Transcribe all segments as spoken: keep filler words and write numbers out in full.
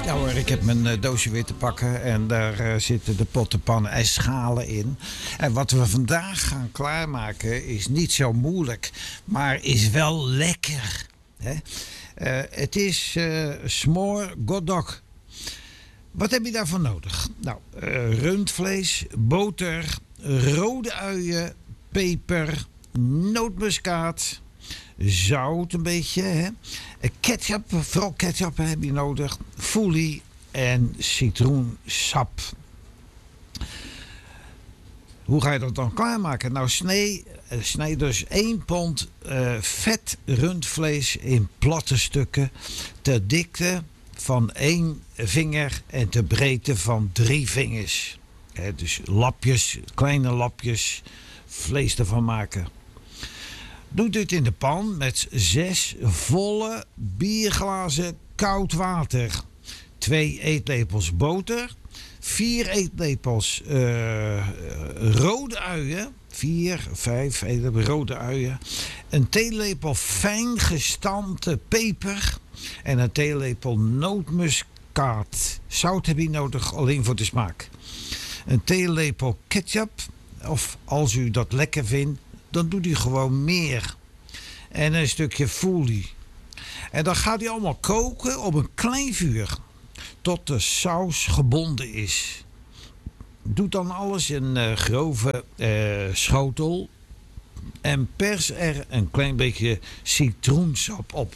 Ja hoor, ik heb mijn uh, doosje weer te pakken en daar uh, zitten de potten, pannen en schalen in. En wat we vandaag gaan klaarmaken is niet zo moeilijk, maar is wel lekker. Hè? Uh, het is uh, smoor godok. Wat heb je daarvoor nodig? Nou, uh, rundvlees, boter, rode uien, peper, nootmuskaat, zout een beetje, hè? Ketchup, vooral ketchup heb je nodig, foelie en citroensap. Hoe ga je dat dan klaarmaken? Nou, snee, snij dus één pond uh, vet rundvlees in platte stukken, ter dikte van één vinger en ter breedte van drie vingers. He, dus lapjes, kleine lapjes, vlees ervan maken. Doe dit in de pan met zes volle bierglazen koud water. Twee eetlepels boter. Vier eetlepels uh, rode uien. Vier, vijf eetlepels rode uien. Een theelepel fijn gestampte peper. En een theelepel nootmuskaat. Zout heb je nodig alleen voor de smaak. Een theelepel ketchup. Of als u dat lekker vindt, dan doet u gewoon meer. En een stukje foelie. En dan gaat hij allemaal koken op een klein vuur. Tot de saus gebonden is. Doe dan alles in een uh, grove uh, schotel. En pers er een klein beetje citroensap op.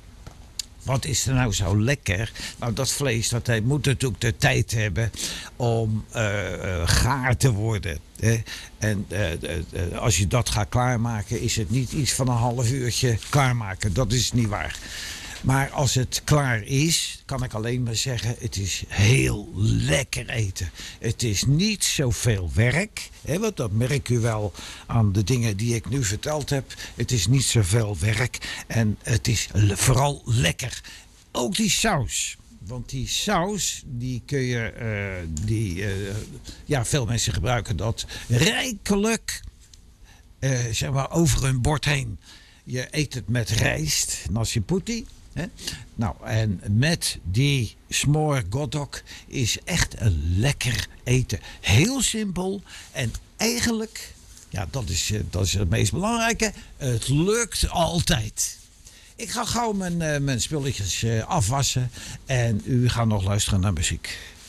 Wat is er nou zo lekker? Nou, dat vlees dat hij moet natuurlijk de tijd hebben om uh, uh, gaar te worden. Hè? En uh, uh, als je dat gaat klaarmaken, is het niet iets van een half uurtje klaarmaken. Dat is niet waar. Maar als het klaar is, kan ik alleen maar zeggen, het is heel lekker eten. Het is niet zoveel werk, hè, want dat merk u wel aan de dingen die ik nu verteld heb. Het is niet zoveel werk en het is vooral lekker. Ook die saus. Want die saus, die kun je, uh, die, uh, ja, veel mensen gebruiken dat rijkelijk, uh, zeg maar, over hun bord heen. Je eet het met rijst, nasi puti. He? Nou, en met die smoor godok is echt een lekker eten. Heel simpel en eigenlijk, ja, dat is, dat is het meest belangrijke, het lukt altijd. Ik ga gauw mijn, uh, mijn spulletjes uh, afwassen en u gaat nog luisteren naar muziek.